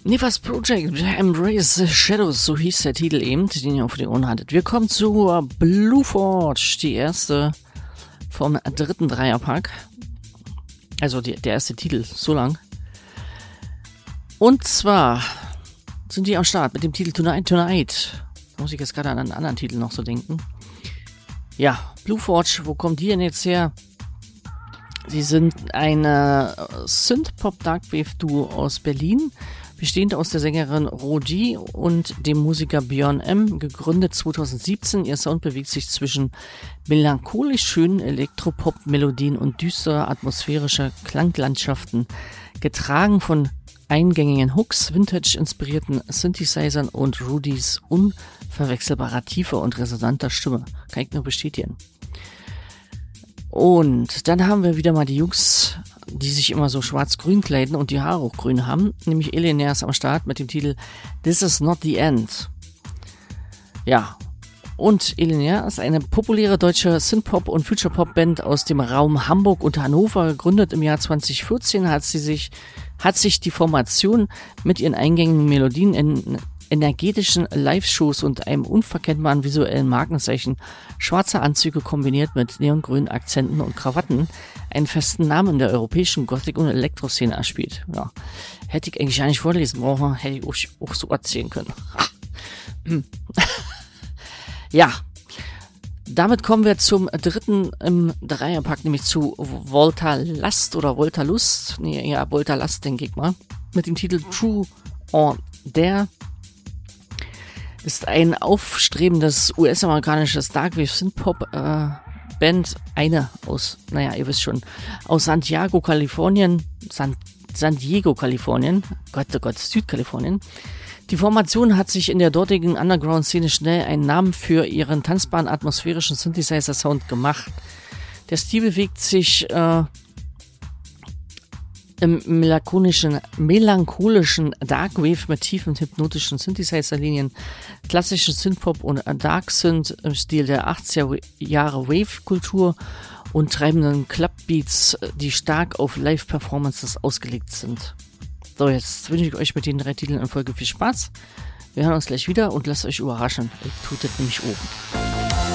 Nevas Project, Embrace the Shadows, so hieß der Titel eben, den ihr auf den Ohren hattet. Wir kommen zu Blue Forge, die erste vom dritten Dreierpack. Also der erste Titel, so lang. Und zwar sind die am Start mit dem Titel Tonight Tonight. Da muss ich jetzt gerade an einen anderen Titel noch so denken. Ja, Blue Forge, wo kommt die denn jetzt her? Sie sind eine Synth-Pop-Darkwave-Duo aus Berlin, bestehend aus der Sängerin Roji und dem Musiker Björn M., gegründet 2017. Ihr Sound bewegt sich zwischen melancholisch schönen Elektropop-Melodien und düsterer atmosphärischer Klanglandschaften, getragen von eingängigen Hooks, Vintage-inspirierten Synthesizern und Rudys unverwechselbarer Tiefe und resonanter Stimme. Kann ich nur bestätigen. Und dann haben wir wieder mal die Jungs, die sich immer so schwarz-grün kleiden und die Haare auch grün haben, nämlich Elenair ist am Start mit dem Titel This is not the end. Ja, und Elenair ist eine populäre deutsche Synthpop- und Future-Pop-Band aus dem Raum Hamburg und Hannover. Gegründet im Jahr 2014 hat sich die Formation mit ihren eingängigen Melodien in energetischen Live-Shows und einem unverkennbaren visuellen Markenzeichen schwarzer Anzüge kombiniert mit neongrünen Akzenten und Krawatten einen festen Namen in der europäischen Gothic- und Elektroszene erspielt. Ja, hätte ich eigentlich gar nicht vorlesen brauchen, hätte ich auch so erzählen können. Ja, damit kommen wir zum dritten im Dreierpack, nämlich zu Volta Lust oder Volta Lust. Nee, ja, Volta Lust, denke ich mal. Mit dem Titel True or Dare. Ist ein aufstrebendes US-amerikanisches Darkwave-Synthpop-Band. Eine aus, naja, ihr wisst schon, aus Santiago, Kalifornien. San Diego, Kalifornien. Gott, oh Gott, Südkalifornien. Die Formation hat sich in der dortigen Underground-Szene schnell einen Namen für ihren tanzbaren, atmosphärischen Synthesizer-Sound gemacht. Der Stil bewegt sich im melancholischen Darkwave mit tiefen hypnotischen Synthesizer-Linien, klassischen Synthpop und Dark Synth im Stil der 80er Jahre Wave-Kultur und treibenden Clubbeats, die stark auf Live-Performances ausgelegt sind. So, jetzt wünsche ich euch mit den 3 Titeln in Folge viel Spaß. Wir hören uns gleich wieder und lasst euch überraschen. Ich tut das nämlich oben.